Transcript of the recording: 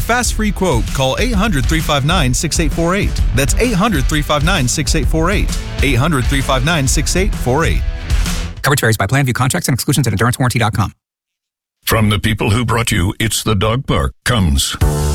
fast free quote, call 800-359-6848. That's 800-359-6848. 800-359-6848. Coverage varies by plan. View contracts and exclusions at EnduranceWarranty.com. From the people who brought you It's the Dog Park comes